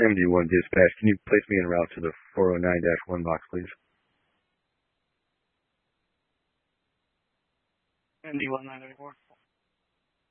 MD1 dispatch. Can you place me en route to the 409-1 box, please? MD1 934.